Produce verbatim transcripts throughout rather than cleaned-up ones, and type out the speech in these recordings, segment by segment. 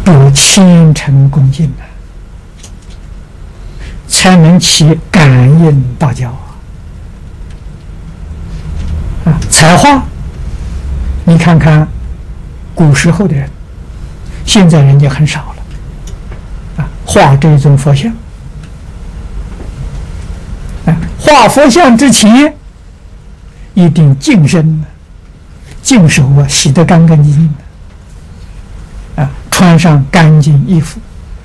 有虔诚恭敬啊，才能起感应道教啊！啊，彩画，你看看古时候的人，现在人就很少了啊，画这种佛像啊，画佛像之前一定净身的，净手啊，洗得干干净净的啊，穿上干净衣服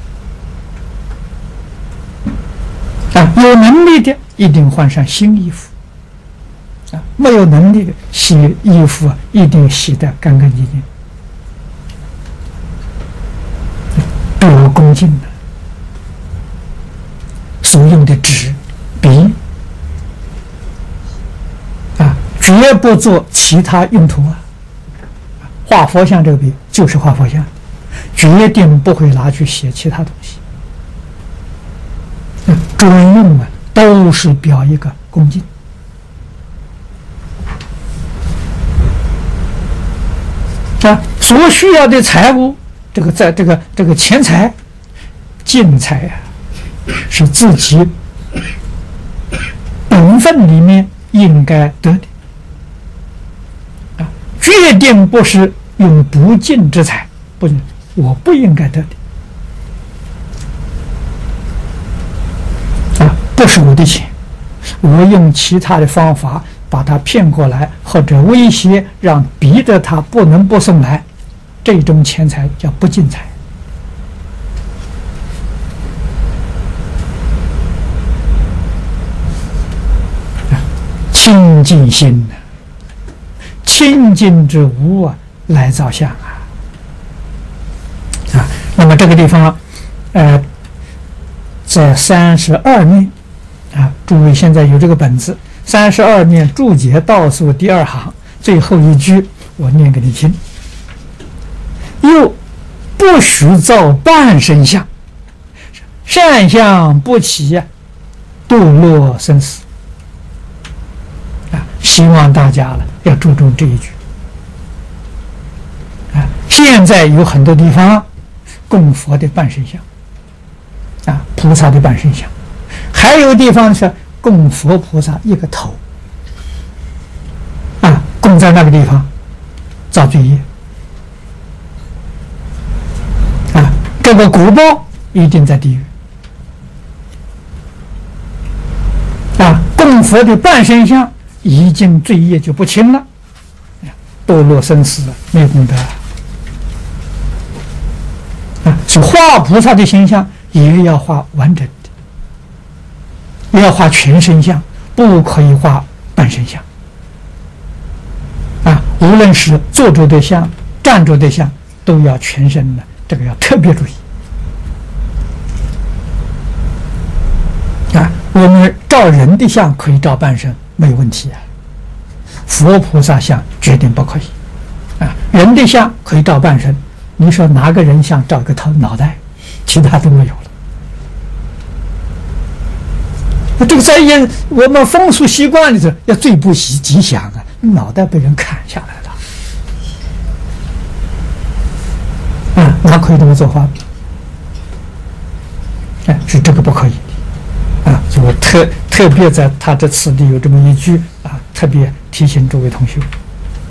啊，有能力的一定换上新衣服啊，没有能力的洗衣服啊，一定洗得干干净净，多恭敬的。所用的纸、笔啊，绝不做其他用途啊。画佛像这个笔就是画佛像，决定不会拿去写其他东西。嗯，专用啊，都是表一个恭敬。啊，所需要的财物，这个在这个这个钱财、净财啊，是自己本分里面应该得的啊，决定不是用不净之财，不，我不应该得的啊，不是我的钱，我用其他的方法把他骗过来，或者威胁让逼着他不能不送来，这种钱财叫不净财。清净心呢、啊，清净之物啊，来造像啊啊！那么这个地方，呃，在三十二面啊，诸位现在有这个本子，三十二面注解倒数第二行最后一句，我念给你听。又不许造半身像，善相不起啊，堕落生死。希望大家了要注重这一句啊！现在有很多地方供佛的半身像啊，菩萨的半身像，还有地方是供佛菩萨一个头啊，供在那个地方造罪业啊，这个果报一定在地狱啊！供佛的半身像已经罪业就不轻了，堕落生死，没有功德啊！所以画菩萨的形象也要画完整的，也要画全身像，不可以画半身像啊！无论是坐着的像、站着的像，都要全身的，这个要特别注意啊！我们照人的像可以照半身，没有问题啊，佛菩萨像决定不可以啊！人的像可以照半身，你说哪个人像照个头脑袋，其他都没有了。这个在因我们风俗习惯里头要最不喜吉祥啊，脑袋被人砍下来了啊，哪可以这么做法？哎，是这个不可以。啊，所以我特特别在他这次里有这么一句啊，特别提醒诸位同学。